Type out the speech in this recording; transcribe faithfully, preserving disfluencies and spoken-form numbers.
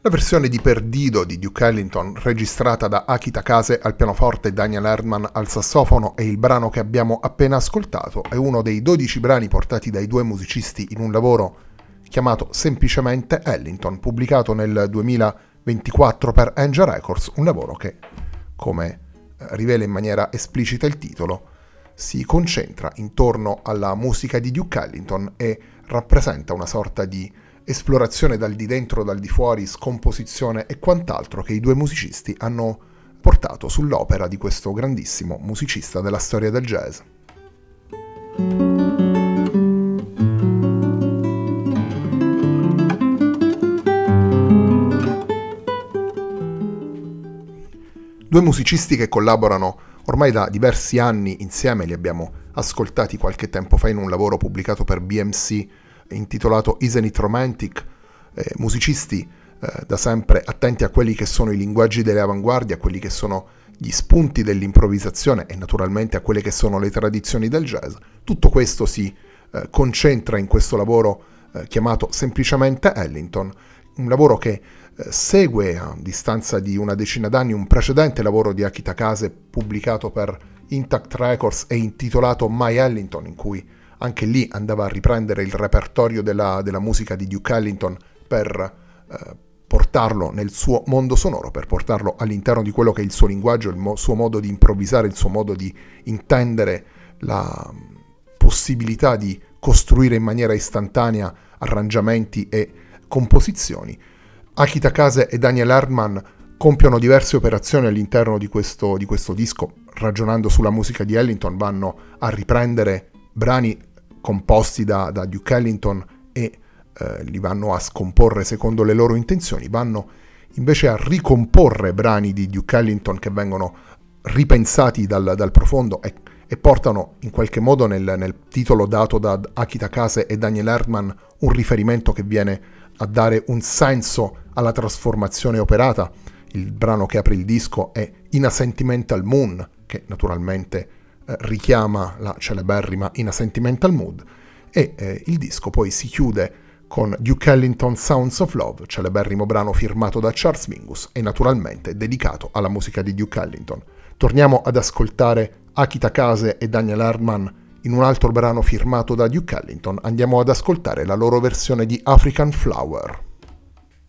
La versione di Perdido di Duke Ellington, registrata da Aki Takase al pianoforte e Daniel Erdmann al sassofono, e il brano che abbiamo appena ascoltato è uno dei dodici brani portati dai due musicisti in un lavoro chiamato semplicemente Ellington, pubblicato nel duemilaventiquattro per Angel Records, un lavoro che, come rivela in maniera esplicita il titolo, si concentra intorno alla musica di Duke Ellington e rappresenta una sorta di esplorazione dal di dentro, dal di fuori, scomposizione e quant'altro che i due musicisti hanno portato sull'opera di questo grandissimo musicista della storia del jazz. Due musicisti che collaborano ormai da diversi anni insieme, li abbiamo ascoltati qualche tempo fa in un lavoro pubblicato per B M C intitolato Isn't It Romantic, eh, musicisti eh, da sempre attenti a quelli che sono i linguaggi delle avanguardie, a quelli che sono gli spunti dell'improvvisazione e naturalmente a quelle che sono le tradizioni del jazz. Tutto questo si eh, concentra in questo lavoro eh, chiamato semplicemente Ellington, un lavoro che eh, segue a distanza di una decina d'anni un precedente lavoro di Aki Takase pubblicato per Intact Records e intitolato My Ellington, in cui anche lì andava a riprendere il repertorio della, della musica di Duke Ellington per eh, portarlo nel suo mondo sonoro, per portarlo all'interno di quello che è il suo linguaggio, il mo- suo modo di improvvisare, il suo modo di intendere la possibilità di costruire in maniera istantanea arrangiamenti e composizioni. Aki Takase e Daniel Erdmann compiono diverse operazioni all'interno di questo, di questo disco, ragionando sulla musica di Ellington, vanno a riprendere brani composti da, da Duke Ellington e eh, li vanno a scomporre secondo le loro intenzioni, vanno invece a ricomporre brani di Duke Ellington che vengono ripensati dal, dal profondo e, e portano in qualche modo nel, nel titolo dato da Aki Takase e Daniel Erdmann un riferimento che viene a dare un senso alla trasformazione operata. Il brano che apre il disco è In a Sentimental Moon, che naturalmente richiama la celeberrima In a Sentimental Mood, e eh, il disco poi si chiude con Duke Ellington Sounds of Love, celeberrimo brano firmato da Charles Mingus e naturalmente dedicato alla musica di Duke Ellington. Torniamo ad ascoltare Aki Takase e Daniel Erdmann in un altro brano firmato da Duke Ellington, andiamo ad ascoltare la loro versione di African Flower.